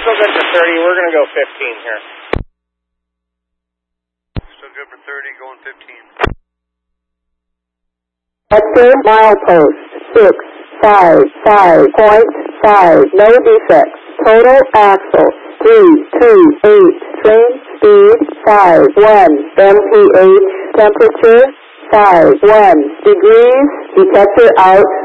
still good for 30. We're going to go 15 here. Still good for 30, going 15. Vector milepost 655.5. No defects. Total axle 328. Train speed 51. MPH temperature 51 degrees. Detector out.